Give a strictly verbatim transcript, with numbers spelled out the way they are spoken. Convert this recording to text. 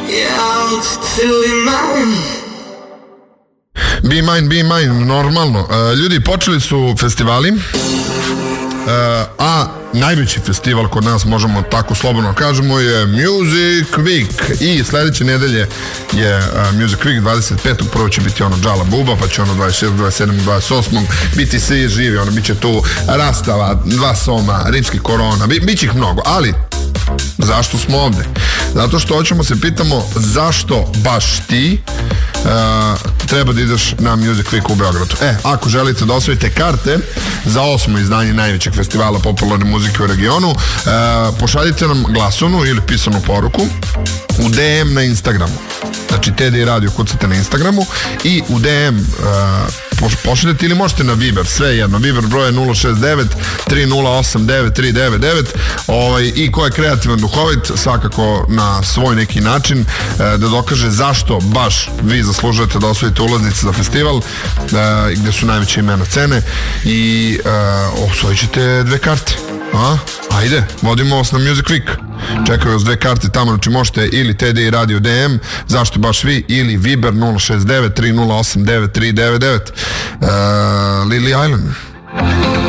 Be Mine, Be Mine, normalno. Uh, ljudi, počeli su festivali, uh, a najveći festival kod nas, možemo tako slobodno kažemo, je Music Week. I sledeće nedelje je uh, Music Week dvadeset petog Prvo će biti ono Džala Buba, pa će ono dvadeset šestog, dvadeset sedmog, dvadeset osmog biti svi živi, ono, bit će tu Rastava, Dva Soma, Rimski Korona, bi, bit će ih mnogo, ali zašto smo ovde? Zato što hoćemo se pitamo zašto baš ti uh, treba da ideš na Music Week u Beogradu. E, ako želite da osvojite karte za osmo izdanje najvećeg festivala popularne muzike u regionu, uh, pošaljite nam glasovnu ili pisanu poruku u D M na Instagramu. Znači T D I Radio kucate na Instagramu i u D M uh, pošaljete ili možete na Viber, sve jedno. Viber broj je nula šest devet tri nula osam devet tri devet devet, ovaj, i ko je kreativan, duhovit, svakako na svoj neki način uh, da dokaže zašto baš vi zaslužujete da osvojite ulaznice za festival, uh, gde su najveće imena cene, i uh, osvojit ćete dve karte. A? Ajde, vodimo vas na Music Week. Čekaju vas dve karte tamo, znači možete ili T D I Radio D M, zašto baš vi, ili Viber nula šest devet tri nula osam devet tri devet devet. uh, Lily Island.